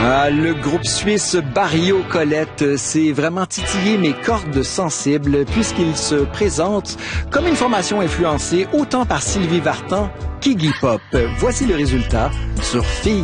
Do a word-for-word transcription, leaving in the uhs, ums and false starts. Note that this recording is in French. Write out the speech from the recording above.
Ah, le groupe suisse Barrio Colette s'est vraiment titillé mes cordes sensibles puisqu'il se présente comme une formation influencée autant par Sylvie Vartan qu'Iggy Pop. Voici le résultat sur Filles